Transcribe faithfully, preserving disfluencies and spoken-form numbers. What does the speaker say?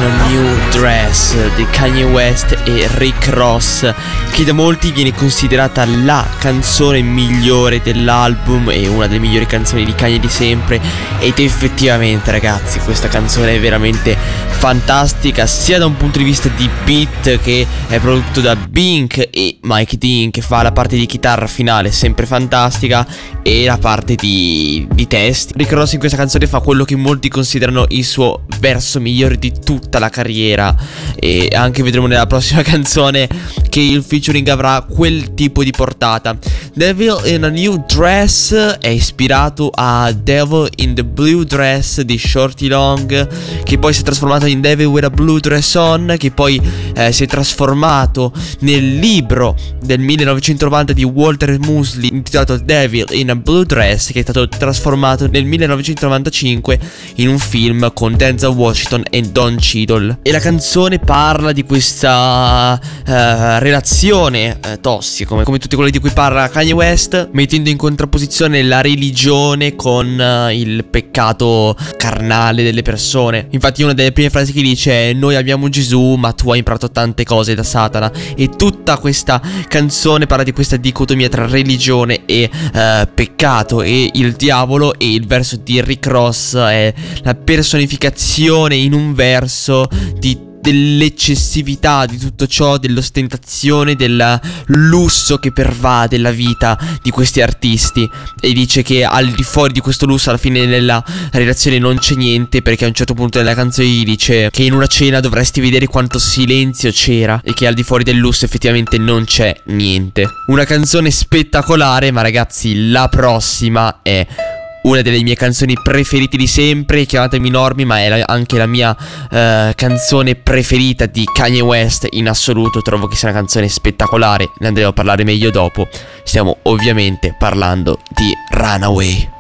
a New Dress di Kanye West e Rick Ross, che da molti viene considerata la canzone migliore dell'album e una delle migliori canzoni di Kanye di sempre. Ed effettivamente, ragazzi, questa canzone è veramente fantastica, sia da un punto di vista di beat, che è prodotto da Bink e Mike Dean, che fa la parte di chitarra finale sempre fantastica, e la parte di, di testi. Rick Ross in questa canzone fa quello che molti considerano il suo verso migliore di tutta la carriera, e anche vedremo nella prossima canzone che il featuring avrà quel tipo di portata. Devil in a New Dress è ispirato a Devil in the Blue Dress di Shorty Long, che poi si è trasformato in Devil with a Blue Dress On, che poi eh, si è trasformato nel libro del millenovecentonovanta di Walter Mosley intitolato Devil in a Blue Dress, che è stato trasformato nel millenovecentonovantacinque in un film con Denzel Washington e Don Cheadle. E la canzone parla di questa uh, relazione uh, tossica, come, come tutte quelle di cui parla Kanye West, mettendo in contrapposizione la religione con uh, il peccato carnale delle persone. Infatti una delle prime frasi che dice è: noi abbiamo Gesù, ma tu hai imparato tante cose da Satana. E tutta questa canzone parla di questa dicotomia tra religione e uh, peccato e il diavolo. E il verso di Rick Ross è la personificazione in un verso di dell'eccessività di tutto ciò, dell'ostentazione, del lusso che pervade la vita di questi artisti, e dice che al di fuori di questo lusso alla fine nella relazione non c'è niente, perché a un certo punto nella canzone gli dice che in una cena dovresti vedere quanto silenzio c'era e che al di fuori del lusso effettivamente non c'è niente. Una canzone spettacolare, ma ragazzi, la prossima è una delle mie canzoni preferite di sempre. Chiamatemi Normi, ma è la, anche la mia uh, canzone preferita di Kanye West in assoluto. Trovo che sia una canzone spettacolare, ne andremo a parlare meglio dopo. Stiamo ovviamente parlando di Runaway.